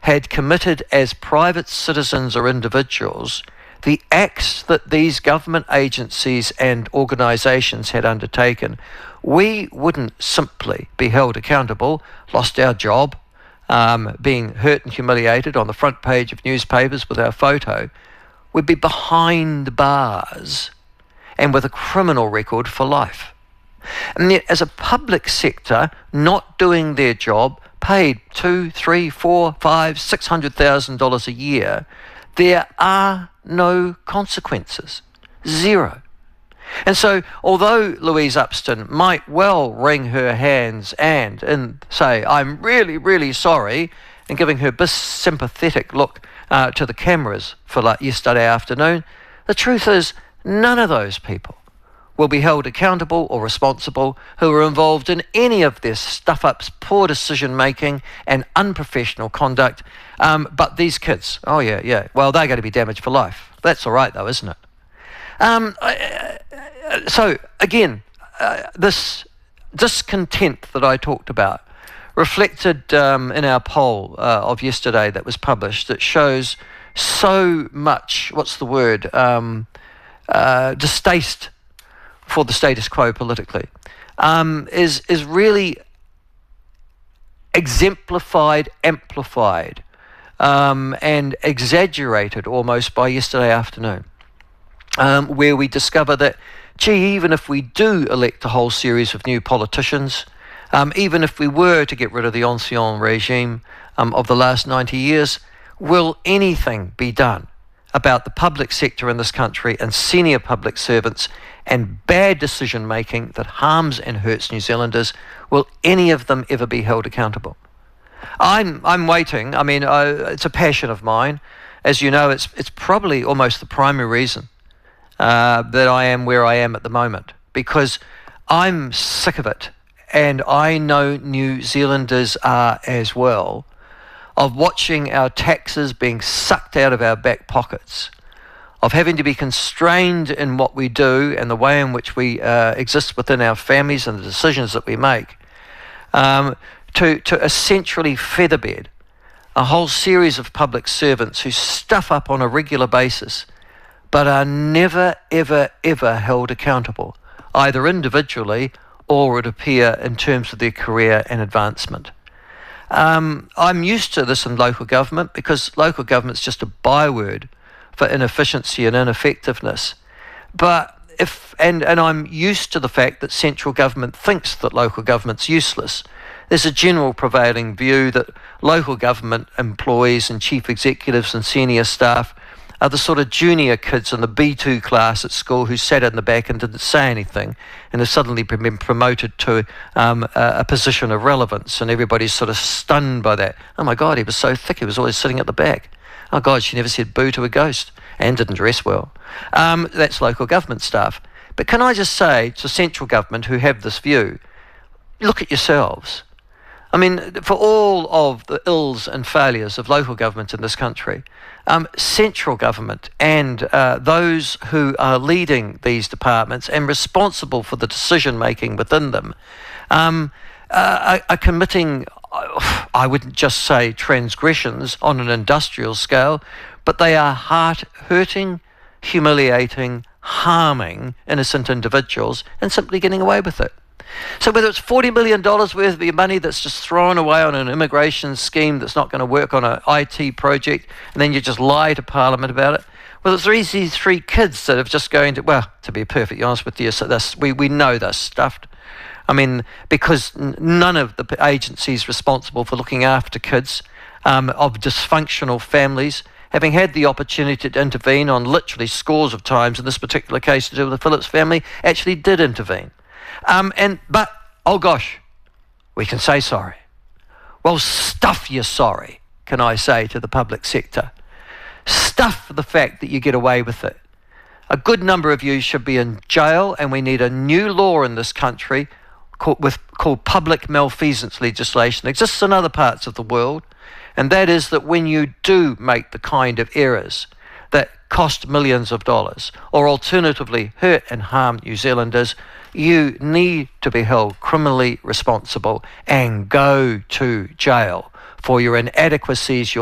had committed as private citizens or individuals the acts that these government agencies and organisations had undertaken, we wouldn't simply be held accountable, lost our job, being hurt and humiliated on the front page of newspapers with our photo. We'd be behind bars and with a criminal record for life. And yet, as a public sector not doing their job, paid $200,000, $300,000, $400,000, $500,000, $600,000 a year, there are no consequences. Zero. And so, although Louise Upston might well wring her hands and say, I'm really, really sorry, and giving her this sympathetic look to the cameras for like yesterday afternoon, the truth is none of those people will be held accountable or responsible who are involved in any of this stuff-ups, poor decision-making and unprofessional conduct. But these kids, well, they're going to be damaged for life. That's all right, though, isn't it? So, again, this discontent that I talked about reflected in our poll of yesterday that was published that shows so much, distaste for the status quo politically, is really exemplified, amplified, and exaggerated almost by yesterday afternoon, where we discover that, even if we do elect a whole series of new politicians, even if we were to get rid of the ancien regime of the last 90 years, will anything be done about the public sector in this country and senior public servants and bad decision making that harms and hurts New Zealanders? Will any of them ever be held accountable? I'm waiting. I mean, it's a passion of mine. As you know, it's probably almost the primary reason that I am where I am at the moment, because I'm sick of it, and I know New Zealanders are as well, of watching our taxes being sucked out of our back pockets, of having to be constrained in what we do and the way in which we exist within our families and the decisions that we make, to essentially featherbed a whole series of public servants who stuff up on a regular basis but are never, ever, ever held accountable, either individually or, it appear, in terms of their career and advancement. I'm used to this in local government, because local government's just a byword for inefficiency and ineffectiveness. But I'm used to the fact that central government thinks that local government's useless. There's a general prevailing view that local government employees and chief executives and senior staff are the sort of junior kids in the B2 class at school who sat in the back and didn't say anything, and have suddenly been promoted to a position of relevance, and everybody's sort of stunned by that. Oh my God, he was so thick, he was always sitting at the back. Oh God, she never said boo to a ghost, and didn't dress well. That's local government staff. But can I just say to central government who have this view, look at yourselves. I mean, for all of the ills and failures of local government in this country, central government and those who are leading these departments and responsible for the decision making within them are committing, I wouldn't just say transgressions on an industrial scale, but they are hurting, humiliating, harming innocent individuals and simply getting away with it. So whether it's $40 million worth of your money that's just thrown away on an immigration scheme that's not going to work on an IT project, and then you just lie to Parliament about it, whether it's these three kids that have just going to, well, to be perfectly honest with you, so we know they're stuffed. I mean, because none of the agencies responsible for looking after kids of dysfunctional families, having had the opportunity to intervene on literally scores of times, in this particular case to do with the Phillips family, actually did intervene. But, oh gosh, we can say sorry. Well, stuff your sorry, can I say to the public sector. Stuff the fact that you get away with it. A good number of you should be in jail, and we need a new law in this country called public malfeasance legislation. It exists in other parts of the world, and that is that when you do make the kind of errors that cost millions of dollars, or alternatively hurt and harm New Zealanders, you need to be held criminally responsible and go to jail for your inadequacies, your